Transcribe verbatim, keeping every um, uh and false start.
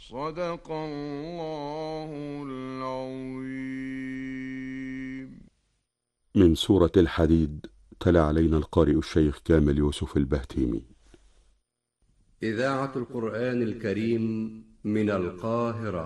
صدق الله العظيم. من سورة الحديد، تلا علينا القارئ الشيخ كامل يوسف البهتيمي. إذاعة القرآن الكريم من القاهرة.